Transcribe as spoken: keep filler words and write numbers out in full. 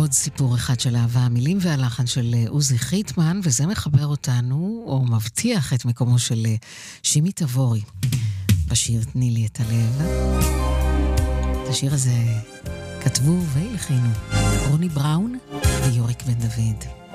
עוד סיפור אחד של אהבה, המילים והלחן של עוזי חיטמן, וזה מחבר אותנו, או מבטיח את מקומו של שימי תבורי, בשיר תני לי את הלב. את השיר הזה כתבו והלחינו רוני בראון ויוריק בן דוד.